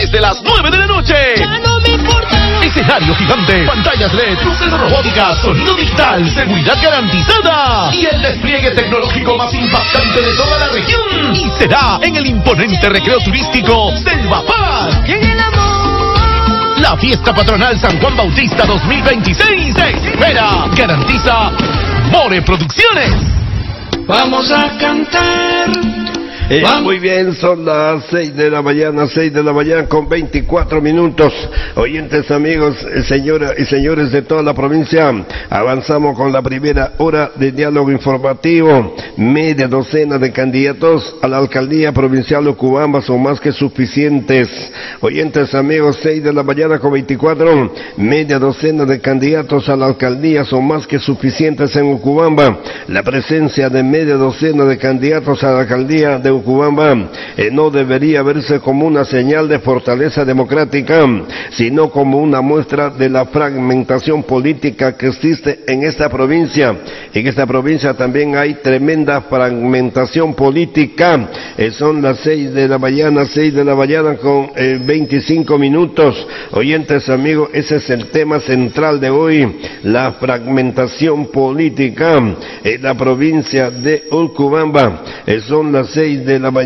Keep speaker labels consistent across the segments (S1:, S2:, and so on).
S1: desde las 9 de la noche.
S2: Ya no me importa.
S1: Escenario gigante, pantallas LED, luces robóticas, sonido digital, seguridad garantizada y el despliegue tecnológico más impactante de toda la región. Y será en el imponente recreo turístico Selva Park.
S2: En el amor.
S1: La fiesta patronal San Juan Bautista 2026 te espera. Garantiza More Producciones.
S3: Vamos a cantar.
S4: Muy bien, son las 6 de la mañana con 24 minutos. Oyentes, amigos, señoras y señores de toda la provincia, avanzamos con la primera hora de diálogo informativo. Media docena de candidatos a la alcaldía provincial de Ocubamba son más que suficientes. Oyentes, amigos, 6 de la mañana con 24, media docena de candidatos a la alcaldía son más que suficientes en Ocubamba. La presencia de media docena de candidatos a la alcaldía de Ocubamba no debería verse como una señal de fortaleza democrática, sino como una muestra de la fragmentación política que existe en esta provincia. En esta provincia también hay tremenda fragmentación política. Son las 6 de la mañana con 25 minutos. Oyentes, amigos, ese es el tema central de hoy, la fragmentación política en la provincia de Ocubamba. Son las 6 de la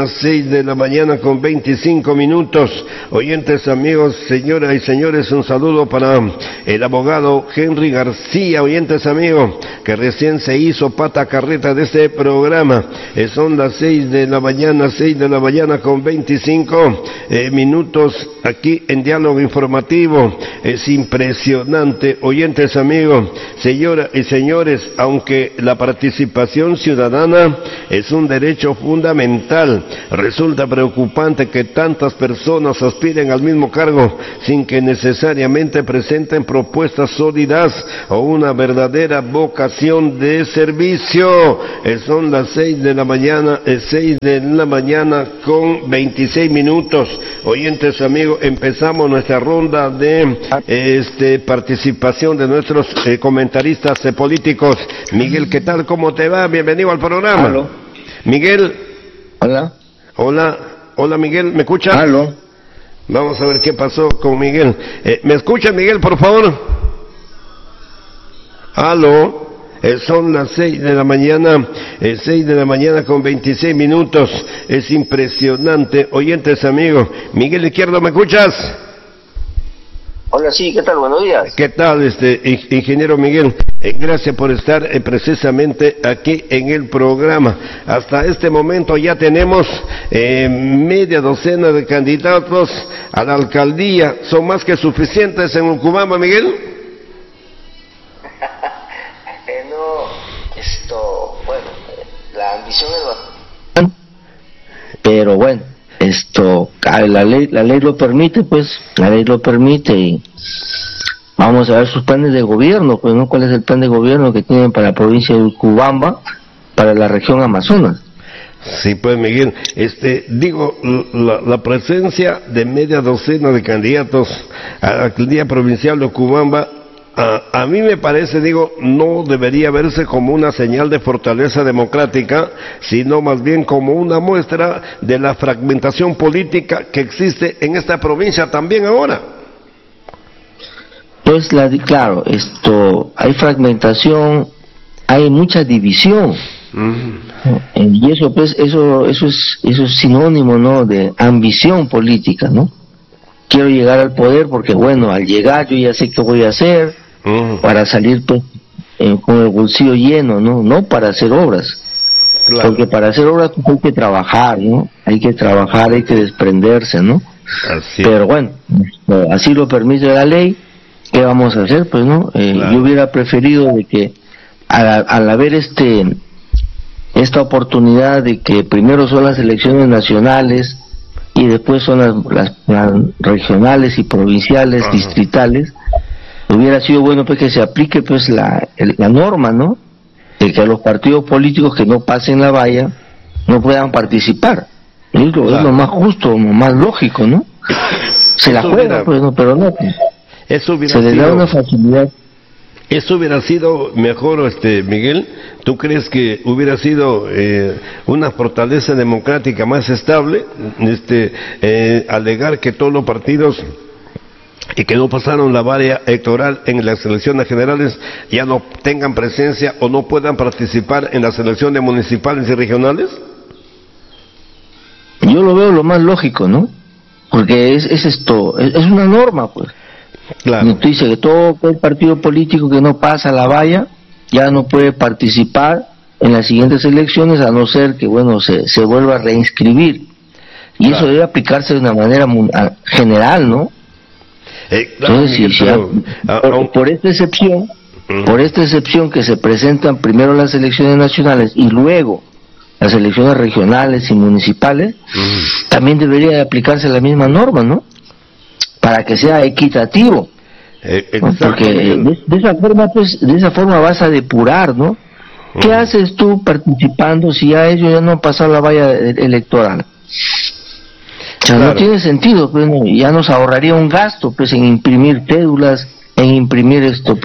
S4: mañana con 25 minutos. Oyentes, amigos, señoras y señores, un saludo para el abogado Henry García, oyentes, amigos, que recién se hizo pata carreta de este programa. Son las 6 de la mañana con 25 minutos aquí en Diálogo Informativo. Es impresionante, oyentes, amigos, señoras y señores, aunque la participación ciudadana es un derecho fundamental, resulta preocupante que tantas personas aspiren al mismo cargo sin que necesariamente presenten propuestas sólidas o una verdadera vocación de servicio. Son las 6 de la mañana con 26 minutos. Oyentes, amigos, empezamos nuestra ronda de participación de nuestros comentaristas políticos. Miguel, ¿qué tal? ¿Cómo te va? Bienvenido al programa.
S5: ¿Aló?
S4: Miguel. Hola, Miguel, ¿me escucha?
S5: ¿Aló?
S4: Vamos a ver qué pasó con Miguel. ¿Me escucha, Miguel, por favor? ¿Aló? Son las 6 de la mañana con 26 minutos. Es impresionante. Oyentes, amigos. Miguel Izquierdo, ¿me escuchas?
S5: Hola, sí, ¿qué tal? Buenos días.
S4: ¿Qué tal, ingeniero Miguel? Gracias por estar precisamente aquí en el programa. Hasta este momento ya tenemos media docena de candidatos a la alcaldía. ¿Son más que suficientes en Ocubamba, Miguel?
S5: Bueno, la ambición es bastante, pero bueno, la ley lo permite, pues, la ley lo permite y vamos a ver sus planes de gobierno, pues, ¿no? ¿Cuál es el plan de gobierno que tienen para la provincia de Ocubamba, para la región Amazonas?
S4: Sí, pues, Miguel, la presencia de media docena de candidatos a la alcaldía provincial de Ocubamba, a mí me parece, no debería verse como una señal de fortaleza democrática, sino más bien como una muestra de la fragmentación política que existe en esta provincia también ahora.
S5: Pues claro, hay fragmentación, hay mucha división, y eso, pues, eso es sinónimo, ¿no?, de ambición política, ¿no? Quiero llegar al poder porque, bueno, al llegar yo ya sé qué voy a hacer, para salir, pues, con el bolsillo lleno, no para hacer obras. Claro. Porque para hacer obras, pues, hay que trabajar, ¿no? Hay que trabajar, hay que desprenderse, ¿no?
S4: Así.
S5: Pero bueno, así lo permite la ley. ¿Qué vamos a hacer? Pues, ¿no? Claro. Yo hubiera preferido de que al haber esta oportunidad de que primero son las elecciones nacionales y después son las regionales y provinciales, distritales, hubiera sido bueno, pues, que se aplique, pues, la norma, ¿no?, de que a los partidos políticos que no pasen la valla no puedan participar. Es lo más justo, lo más lógico, ¿no? Se la juega, pues, no, pero no, pues, se les da una facilidad.
S4: ¿Eso hubiera sido mejor, Miguel? ¿Tú crees que hubiera sido una fortaleza democrática más estable? Alegar que todos los partidos y que no pasaron la valla electoral en las elecciones generales ya no tengan presencia o no puedan participar en las elecciones municipales y regionales?
S5: Yo lo veo lo más lógico, ¿no? Porque es una norma, pues.
S4: Claro.
S5: Y tú dices que todo el partido político que no pasa la valla ya no puede participar en las siguientes elecciones, a no ser que, bueno, se vuelva a reinscribir. Y
S4: claro,
S5: eso debe aplicarse de una manera general, ¿no?
S4: Claro,
S5: entonces, por esta excepción que se presentan primero las elecciones nacionales y luego las elecciones regionales y municipales, también debería de aplicarse la misma norma, ¿no? Para que sea equitativo, porque de esa forma vas a depurar, ¿no? ¿Qué haces tú participando si ya ellos ya no han pasado la valla electoral? O sea, claro, no tiene sentido, pues, ¿no? Ya nos ahorraría un gasto, pues, en imprimir cédulas, en imprimir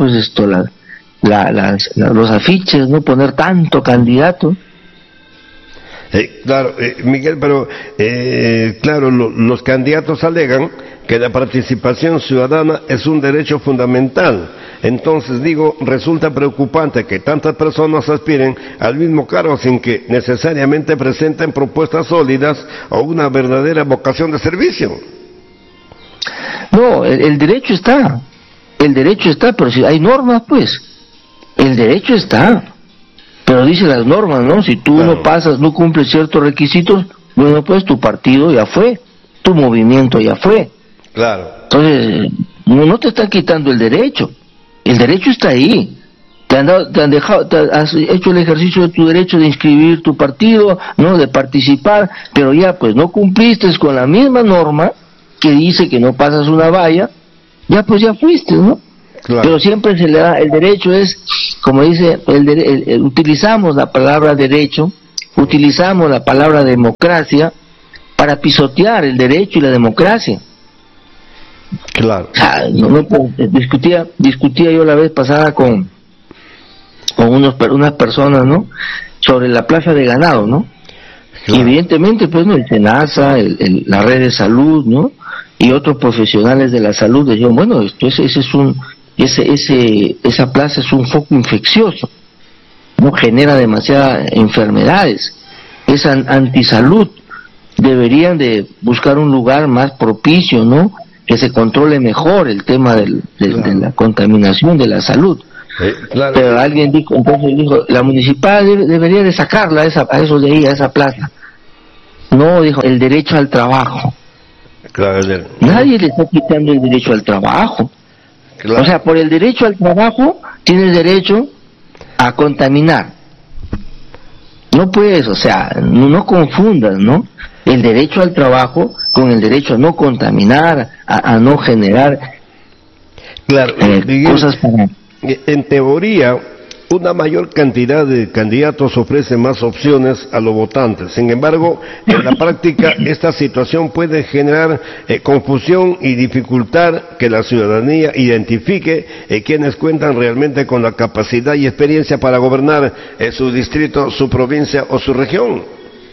S5: los afiches, no poner tanto candidato.
S4: Claro, Miguel, pero claro, los candidatos alegan que la participación ciudadana es un derecho fundamental. Entonces, digo, resulta preocupante que tantas personas aspiren al mismo cargo sin que necesariamente presenten propuestas sólidas o una verdadera vocación de servicio.
S5: No, el derecho está, pero si hay normas, pues, el derecho está. Pero dice las normas, ¿no? Si tú no pasas, no cumples ciertos requisitos, bueno, pues tu partido ya fue, tu movimiento ya fue.
S4: Claro.
S5: Entonces, no te está quitando el derecho está ahí. Has hecho el ejercicio de tu derecho de inscribir tu partido, ¿no? De participar, pero ya pues no cumpliste con la misma norma que dice que no pasas una valla, ya pues ya fuiste, ¿no? Claro. Pero siempre se le da, el derecho es, como dice, utilizamos la palabra derecho, utilizamos la palabra democracia para pisotear el derecho y la democracia.
S4: Claro.
S5: Discutía yo la vez pasada con unas personas, ¿no? Sobre la plaza de ganado, ¿no? Claro. Y evidentemente, pues, ¿no? El SENASA, la red de salud, ¿no? Y otros profesionales de la salud decían, bueno, esa plaza es un foco infeccioso, no genera demasiadas enfermedades, es antisalud, deberían de buscar un lugar más propicio, ¿no? Que se controle mejor el tema de la contaminación de la salud. Claro. Pero alguien dijo, la municipal debería de sacarla a eso de ahí, a esa plaza. No, dijo, el derecho al trabajo.
S4: Claro.
S5: Nadie le está quitando el derecho al trabajo. Claro. O sea, por el derecho al trabajo tienes derecho a contaminar. No puedes, o sea, no confundas, ¿no? El derecho al trabajo con el derecho a no contaminar, a no generar cosas para...
S4: En teoría, una mayor cantidad de candidatos ofrece más opciones a los votantes. Sin embargo, en la práctica, esta situación puede generar confusión y dificultar que la ciudadanía identifique quienes cuentan realmente con la capacidad y experiencia para gobernar su distrito, su provincia o su región.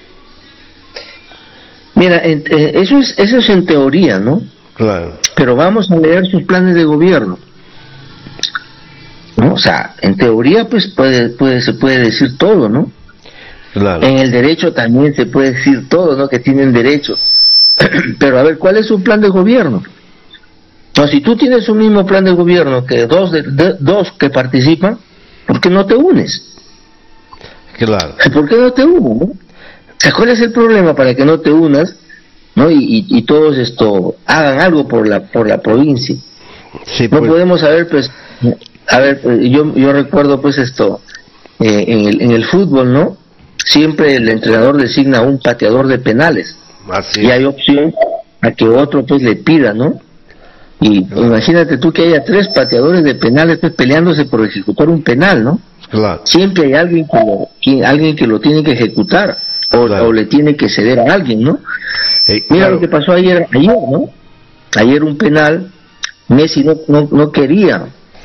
S5: Mira, eso es en teoría, ¿no?
S4: Claro.
S5: Pero vamos a leer sus planes de gobierno, ¿no? O sea, en teoría pues se puede decir todo, ¿no?
S4: Claro.
S5: En el derecho también se puede decir todo, ¿no? Que tienen derecho. Pero a ver, ¿cuál es su plan de gobierno? No, si tú tienes un mismo plan de gobierno que dos que participan, ¿por qué no te unes?
S4: Claro.
S5: ¿Por qué no te unes, no? O sea, ¿cuál es el problema para que no te unas, ¿no? Y todos hagan algo por la provincia?
S4: Sí,
S5: no podemos saber, pues, yo recuerdo, pues, en el fútbol, ¿no? Siempre el entrenador designa un pateador de penales.
S4: Así.
S5: Y hay opción a que otro, pues, le pida, ¿no? Y imagínate tú que haya 3 pateadores de penales, pues, peleándose por ejecutar un penal, ¿no?
S4: Claro.
S5: Siempre hay alguien que lo tiene que ejecutar. O le tiene que ceder a alguien, ¿no? Mira lo que pasó ayer, ¿no? Ayer un penal, Messi no quería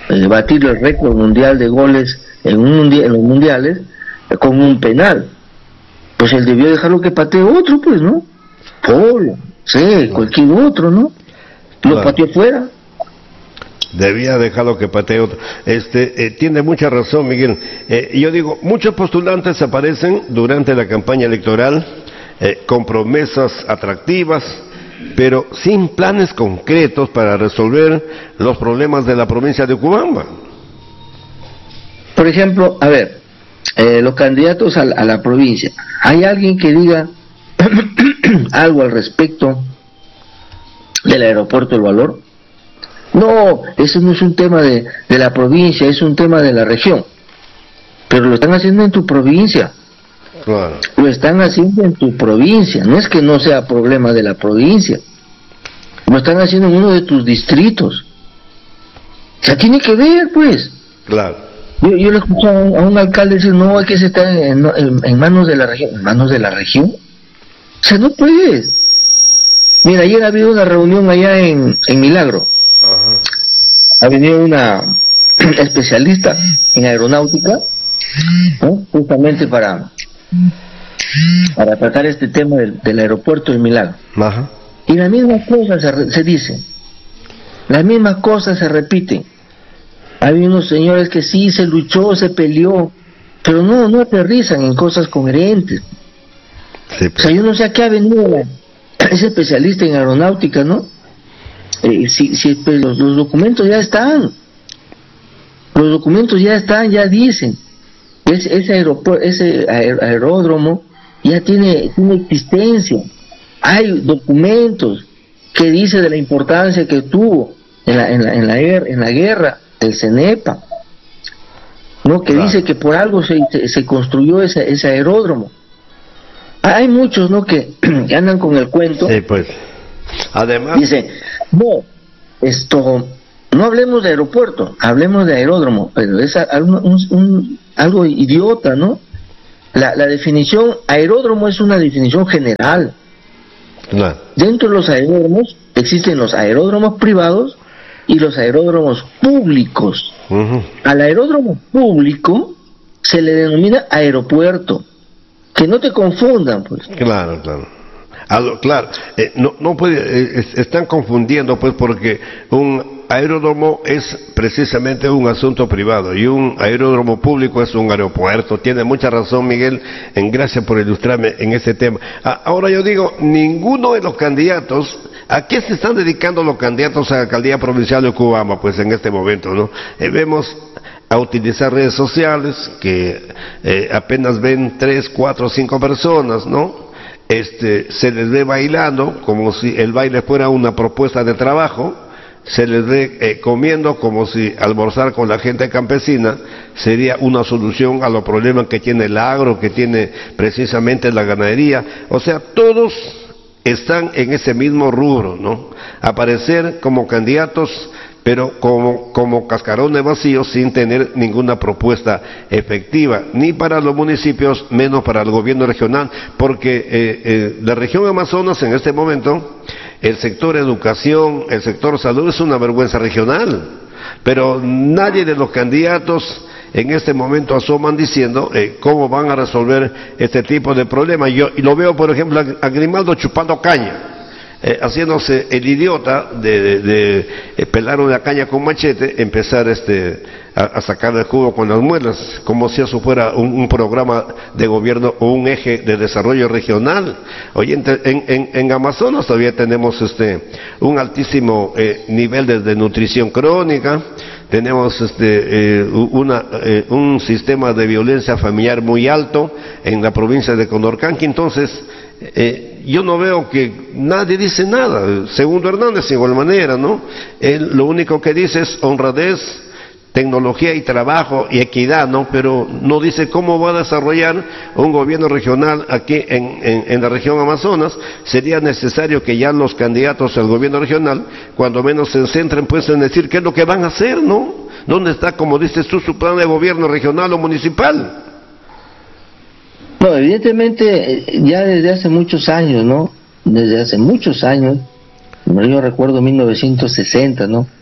S5: batir el récord mundial de goles en los mundiales con un penal. Pues él debió dejarlo que patee otro, pues, ¿no? Polo, sí, cualquier otro, ¿no? Lo pateó fuera.
S4: Debía dejarlo que patee otro. Tiene mucha razón, Miguel. Yo digo, muchos postulantes aparecen durante la campaña electoral con promesas atractivas, pero sin planes concretos para resolver los problemas de la provincia de Cubamba.
S5: Por ejemplo, a ver, los candidatos a la provincia, ¿hay alguien que diga algo al respecto del aeropuerto del Valor? No, eso no es un tema de la provincia, es un tema de la región. Pero lo están haciendo en tu provincia.
S4: Claro.
S5: Lo están haciendo en tu provincia. No es que no sea problema de la provincia. Lo están haciendo en uno de tus distritos. O sea, tiene que ver, pues.
S4: Claro.
S5: Yo le escuché a un alcalde decir, no, hay que se está en manos de la región. ¿En manos de la región? O sea, no puedes. Mira, ayer ha habido una reunión allá en Milagro.
S4: Ajá.
S5: Ha venido una especialista en aeronáutica, ¿no? Justamente para tratar este tema del aeropuerto de Milagro.
S4: Ajá.
S5: Y las mismas cosas se dicen, las mismas cosas se repiten. Hay unos señores que sí se luchó, se peleó, pero no aterrizan en cosas coherentes.
S4: Sí,
S5: O sea, yo no sé a qué ha venido ese especialista en aeronáutica, ¿no? Pues los documentos ya están. Los documentos ya están, ya dicen. Ese aeródromo ya tiene existencia. Hay documentos que dice de la importancia que tuvo en la guerra el CENEPA, ¿no? Que claro. Dice que por algo se construyó ese aeródromo. Hay muchos, ¿no? que andan con el cuento.
S4: Sí, pues. Además.
S5: Dice, no hablemos de aeropuerto, hablemos de aeródromo, pero es algo idiota, ¿no? La definición aeródromo es una definición general.
S4: Claro.
S5: Dentro de los aeródromos existen los aeródromos privados y los aeródromos públicos.
S4: Uh-huh.
S5: Al aeródromo público se le denomina aeropuerto. Que no te confundan, pues.
S4: Claro. Claro, no puede, están confundiendo, pues, porque un aeródromo es precisamente un asunto privado y un aeródromo público es un aeropuerto. Tiene mucha razón, Miguel, gracias por ilustrarme en este tema. Ahora yo digo, ninguno de los candidatos, ¿a qué se están dedicando los candidatos a la alcaldía provincial de Cubamba, pues, en este momento, ¿no? Vemos a utilizar redes sociales que apenas ven 3, 4, 5 personas, ¿no? Se les ve bailando como si el baile fuera una propuesta de trabajo, se les ve comiendo como si almorzar con la gente campesina sería una solución a los problemas que tiene el agro, que tiene precisamente la ganadería. O sea, todos están en ese mismo rubro, ¿no? Aparecer como candidatos, pero como cascarones vacíos, sin tener ninguna propuesta efectiva, ni para los municipios, menos para el gobierno regional, porque la región Amazonas en este momento, el sector educación, el sector salud es una vergüenza regional, pero nadie de los candidatos en este momento asoman diciendo cómo van a resolver este tipo de problemas. Y lo veo, por ejemplo, a Grimaldo chupando caña. Haciéndose el idiota de pelar una caña con machete, empezar a sacar el jugo con las muelas, como si eso fuera un programa de gobierno o un eje de desarrollo regional. Oye, en Amazonas todavía tenemos un altísimo nivel de nutrición crónica, tenemos un sistema de violencia familiar muy alto en la provincia de Condorcanqui. Entonces yo no veo que nadie dice nada. Segundo Hernández, de igual manera, ¿no? Él lo único que dice es honradez, tecnología y trabajo y equidad, ¿no? Pero no dice cómo va a desarrollar un gobierno regional aquí en la región Amazonas. Sería necesario que ya los candidatos al gobierno regional, cuando menos se centren, pues, en decir qué es lo que van a hacer, ¿no? ¿Dónde está, como dices tú, su plan de gobierno regional o municipal?
S5: No, evidentemente ya desde hace muchos años, ¿no? Desde hace muchos años, yo recuerdo 1960, ¿no?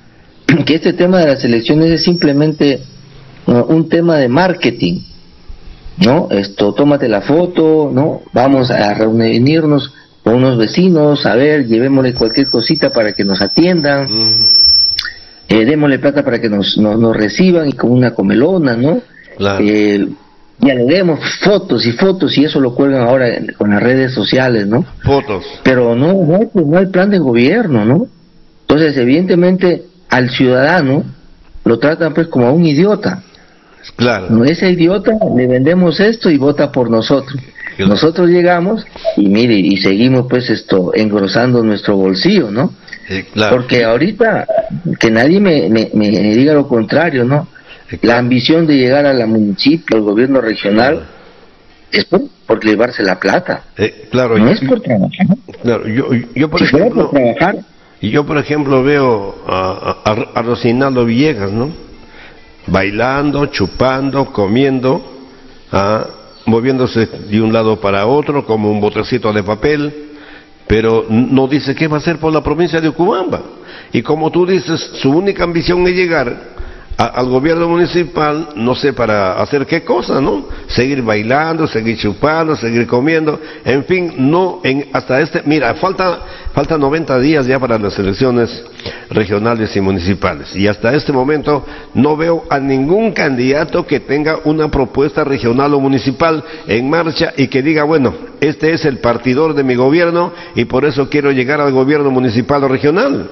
S5: que este tema de las elecciones es simplemente un tema de marketing, ¿no? Tómate la foto, ¿no? Vamos a reunirnos con unos vecinos, a ver, llevémosle cualquier cosita para que nos atiendan, démosle plata para que nos reciban y con una comelona, ¿no?
S4: Claro.
S5: Ya le demos fotos y eso lo cuelgan ahora con las redes sociales, ¿no?
S4: Fotos.
S5: Pero no hay plan de gobierno, ¿no? Entonces, evidentemente, al ciudadano lo tratan pues como a un idiota.
S4: Claro.
S5: ¿No? Ese idiota le vendemos esto y vota por nosotros.
S4: Claro.
S5: Nosotros llegamos y mire, y seguimos pues engrosando nuestro bolsillo, ¿no?
S4: Claro.
S5: Porque ahorita, que nadie me diga lo contrario, ¿no?
S4: Claro.
S5: La ambición de llegar a la municipio, al gobierno regional, es por llevarse la plata.
S4: Claro.
S5: No es por trabajar.
S4: Claro, yo por
S5: Si fuera
S4: ejemplo,
S5: por trabajar,
S4: yo por ejemplo veo a Rocinaldo Villegas, ¿no? Bailando, chupando, comiendo, moviéndose de un lado para otro como un botecito de papel, pero no dice qué va a hacer por la provincia de Ucubamba. Y como tú dices, su única ambición es llegar al gobierno municipal, no sé para hacer qué cosa, ¿no? Seguir bailando, seguir chupando, seguir comiendo, en fin, mira, falta 90 días ya para las elecciones regionales y municipales, y hasta este momento no veo a ningún candidato que tenga una propuesta regional o municipal en marcha y que diga, bueno, este es el partidor de mi gobierno y por eso quiero llegar al gobierno municipal o regional.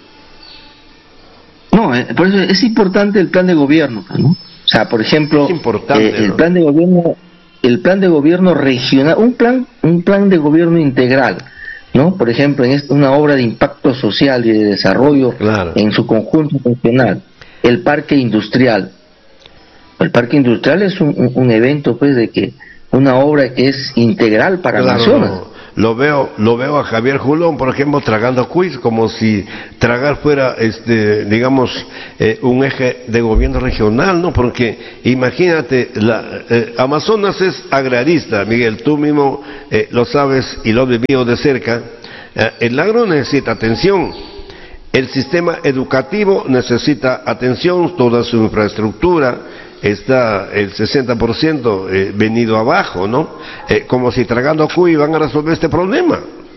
S5: no, por eso es importante el plan de gobierno, ¿no? O sea, por ejemplo, el
S4: ¿no?
S5: plan de gobierno regional, un plan de gobierno integral, ¿no? Por ejemplo, en una obra de impacto social y de desarrollo, claro, en su conjunto funcional, el parque industrial. El parque industrial es un evento, pues, de que una obra que es integral para
S4: claro,
S5: Amazonas.
S4: Lo veo a Javier Julón, por ejemplo, tragando quiz, como si tragar fuera, digamos, un eje de gobierno regional, ¿no? Porque imagínate, Amazonas es agrarista, Miguel, tú mismo lo sabes y lo has vivido de cerca. El agro necesita atención, el sistema educativo necesita atención, toda su infraestructura está el 60% venido abajo, ¿no? Como si tragando cuy van a resolver este problema.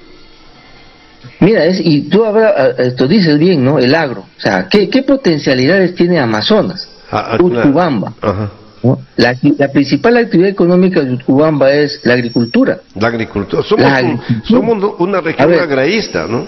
S5: Mira, y tú esto dices bien, ¿no? El agro, o sea, ¿qué potencialidades tiene Amazonas? Utcubamba.
S4: Ajá.
S5: ¿No? La principal actividad económica de Utcubamba es la agricultura.
S4: La agricultura. Somos una región agraísta, ¿no?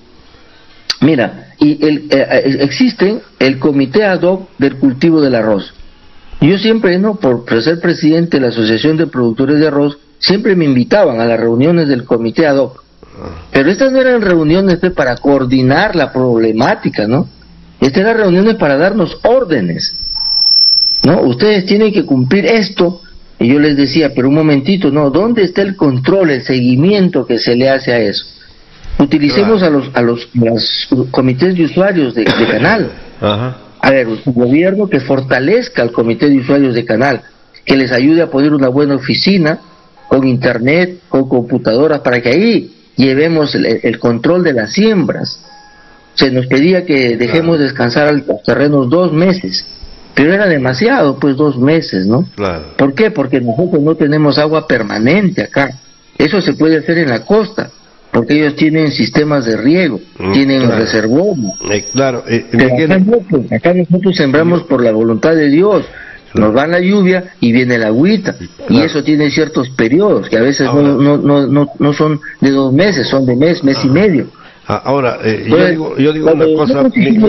S5: Mira, y existe el comité ad hoc del cultivo del arroz. Yo siempre, ¿no? Por ser presidente de la Asociación de Productores de Arroz, siempre me invitaban a las reuniones del comité ad hoc. Pero estas no eran reuniones para coordinar la problemática, ¿no? Estas eran reuniones para darnos órdenes, ¿no? Ustedes tienen que cumplir esto. Y yo les decía, pero un momentito, ¿no? ¿Dónde está el control, el seguimiento que se le hace a eso? Utilicemos a los comités de usuarios de canal.
S4: Ajá.
S5: A ver, un gobierno que fortalezca al comité de usuarios de canal, que les ayude a poner una buena oficina, con internet, con computadoras, para que ahí llevemos el control de las siembras. Se nos pedía que dejemos descansar los terrenos 2 meses, pero era demasiado, pues 2 meses, ¿no?
S4: Claro.
S5: ¿Por qué? Porque nosotros no tenemos agua permanente acá. Eso se puede hacer en la costa, porque ellos tienen sistemas de riego, tienen reservorios.
S4: Claro,
S5: acá nosotros sembramos por la voluntad de Dios. Nos va la lluvia y viene el agüita, y eso tiene ciertos periodos que a veces no son de 2 meses, son de mes y medio.
S4: Ahora, yo digo una cosa,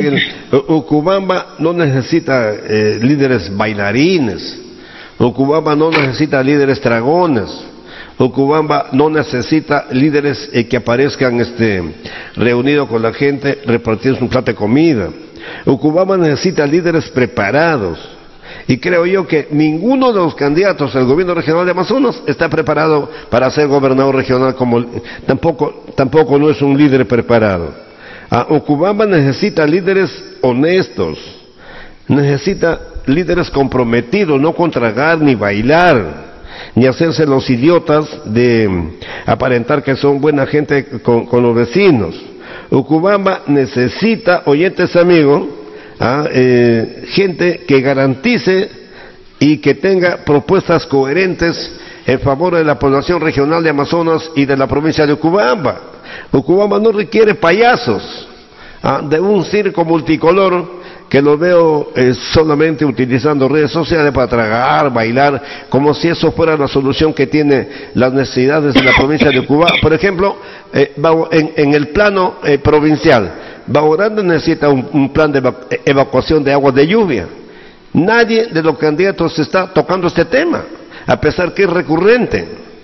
S4: Ucubamba no necesita líderes bailarines, Ucubamba no necesita líderes dragones, Ucubamba no necesita líderes que aparezcan reunidos con la gente repartiendo un plato de comida. Ucubamba necesita líderes preparados. Y creo yo que ninguno de los candidatos al gobierno regional de Amazonas está preparado para ser gobernador regional, tampoco no es un líder preparado. Ucubamba necesita líderes honestos, necesita líderes comprometidos, no con tragar ni bailar, ni hacerse los idiotas de aparentar que son buena gente con los vecinos. Ucubamba necesita, oyentes amigos, gente que garantice y que tenga propuestas coherentes en favor de la población regional de Amazonas y de la provincia de Ucubamba. Ucubamba no requiere payasos, de un circo multicolor que lo veo solamente utilizando redes sociales para tragar, bailar, como si eso fuera la solución que tiene las necesidades de la provincia de Ucubamba. Por ejemplo, en el plano provincial, Bajo Grande necesita un plan de evacuación de aguas de lluvia. Nadie de los candidatos está tocando este tema, a pesar que es recurrente.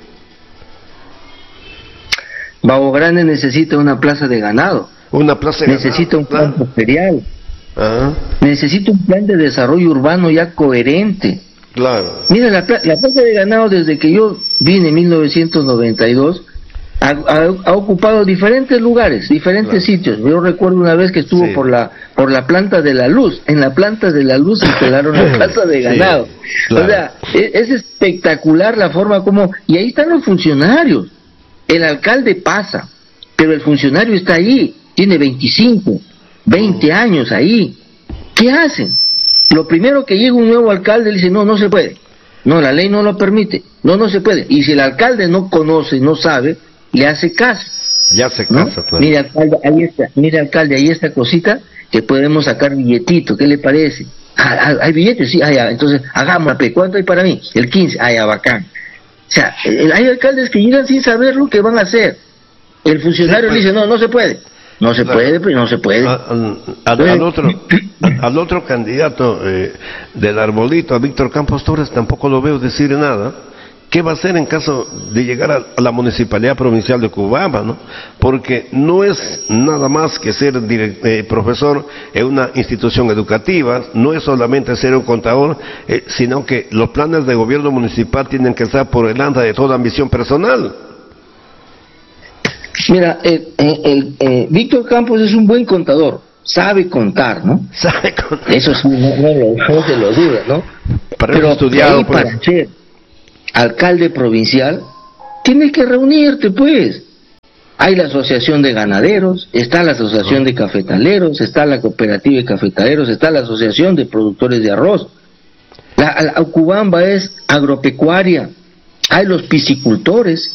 S5: Bajo Grande necesita una plaza de ganado.
S4: Una plaza de
S5: necesita
S4: ganado,
S5: un plan ferial. Necesita un plan de desarrollo urbano ya coherente.
S4: Claro.
S5: Mira, la plaza de ganado, desde que yo vine en 1992, ha ocupado diferentes lugares, diferentes sitios. Yo recuerdo una vez que estuvo por la planta de la luz. En la planta de la luz instalaron la plaza de ganado. Claro. O sea, es espectacular la forma como... Y ahí están los funcionarios. El alcalde pasa, pero el funcionario está ahí, tiene 25, 20 años ahí. ¿Qué hacen? Lo primero que llega un nuevo alcalde le dice, no se puede. No, la ley no lo permite. No se puede. Y si el alcalde no conoce, no sabe, le hace caso.
S4: Ya hace caso,
S5: ¿no? Mira, alcalde, ahí está. Mira, alcalde, ahí esta cosita que podemos sacar billetito. ¿Qué le parece? ¿Hay billetes? Sí, ya. Entonces, hagámosla. ¿Cuánto hay para mí? El 15. Ya, bacán. O sea, hay alcaldes que llegan sin saber lo que van a hacer. El funcionario le dice, no se puede. No se puede, pues no se puede.
S4: Al otro candidato del arbolito, a Víctor Campos Torres, tampoco lo veo decir nada. ¿Qué va a hacer en caso de llegar a la Municipalidad Provincial de Ucubamba, ¿no? Porque no es nada más que ser profesor en una institución educativa, no es solamente ser un contador, sino que los planes de gobierno municipal tienen que estar por delante de toda ambición personal.
S5: Mira, Víctor Campos es un buen contador, sabe contar, ¿no?
S4: Sabe contar.
S5: Eso sí, no se lo duda, ¿no?
S4: Pero estudiado, pues.
S5: Para ser alcalde provincial, tienes que reunirte, pues. Hay la asociación de ganaderos, está la asociación de cafetaleros, está la cooperativa de cafetaleros, está la asociación de productores de arroz. La Ucubamba es agropecuaria, hay los piscicultores.